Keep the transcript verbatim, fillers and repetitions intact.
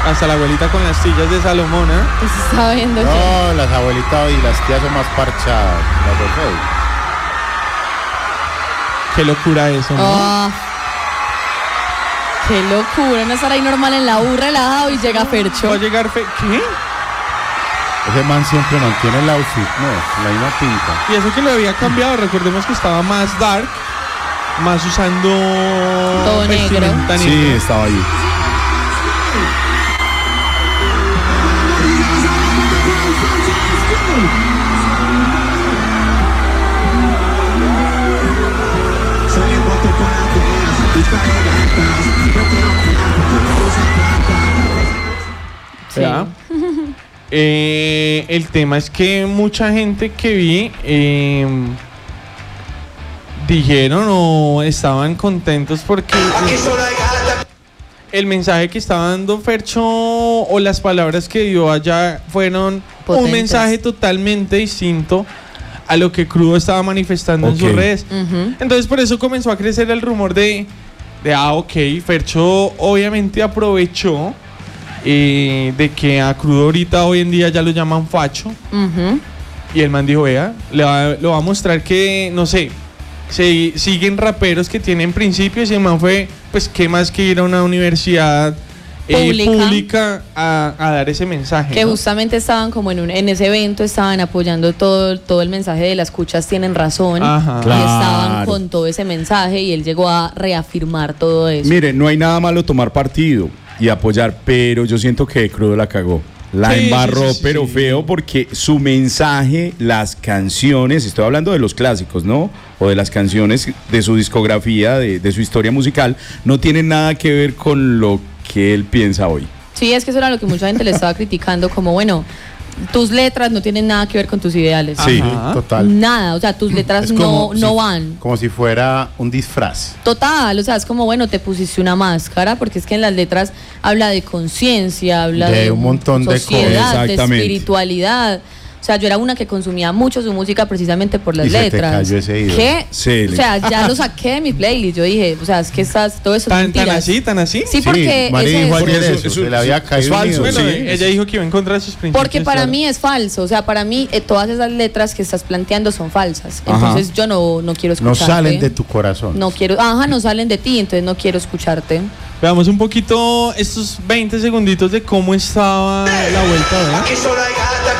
Hasta la abuelita con las sillas de Salomón, ¿eh? Pues estaba viendo No, que... las abuelitas y las tías son más parchadas. Las de Fey. Qué locura eso, ¿no? Oh, qué locura, no estar ahí normal en la U relajado y llega Fercho. Va a llegar Fe... ¿Qué? Ese man siempre mantiene el outfit, no, la misma pinta. Y eso que lo había cambiado, recordemos que estaba más dark, más usando... Todo negro. vestimenta Sí, negra. estaba ahí. Sí. ¿Verdad? Eh, el tema es que mucha gente que vi eh, dijeron o estaban contentos porque el mensaje que estaba dando Fercho o las palabras que dio allá fueron Potentes. un mensaje totalmente distinto a lo que Crudo estaba manifestando Ok. en sus redes. Ujú. Entonces por eso comenzó a crecer el rumor de, de ah, ok, Fercho obviamente aprovechó eh, de que a Crudo ahorita hoy en día ya lo llaman facho. Ujú. Y el man dijo, vea, le va, lo va a mostrar que, no sé, se, siguen raperos que tienen principios y el man fue, pues, ¿qué más que ir a una universidad eh, Pública. pública a, a dar ese mensaje? Que ¿no? justamente estaban como en, un, en ese evento, estaban apoyando todo, todo el mensaje de las escuchas tienen razón. Ajá. Y Claro. estaban con todo ese mensaje y él llegó a reafirmar todo eso. Mire, no hay nada malo tomar partido y apoyar, pero yo siento que Crudo la cagó. La Sí, embarró, sí, sí, pero sí. feo, porque su mensaje, las canciones, estoy hablando de los clásicos, ¿no? O de las canciones de su discografía, de, de su historia musical, no tienen nada que ver con lo que él piensa hoy. Sí, es que eso era lo que mucha gente le estaba criticando, como bueno, tus letras no tienen nada que ver con tus ideales. Ah. Sí, Ajá. total. Nada, o sea, tus letras Es no, como no si- van. Como si fuera un disfraz. Total, o sea, es como, bueno, te pusiste una máscara, porque es que en las letras habla de conciencia, habla De de, un montón de sociedad, cosas. de Exactamente. espiritualidad. O sea, yo era una que consumía mucho su música precisamente por las Y se te letras. cayó ese ídolo. ¿Qué? Sí, O sea, ya lo saqué de mi playlist. Yo dije, o sea, es que estás, todo eso es ¿Tan, mentiras. tan así, tan así? Sí, porque Mari ese dijo es- ayer Eso- eso, eso- se le había es caído un falso, ídolo. Bueno, sí. ella dijo que iba en contra de sus principios. Porque para claro. mí es falso, o sea, para mí eh, todas esas letras que estás planteando son falsas. Ajá. Entonces yo no, no quiero No escucharte. salen de tu corazón. No quiero, ajá, no salen de ti, entonces no quiero escucharte. Veamos un poquito estos veinte segunditos de cómo estaba la vuelta, ¿verdad?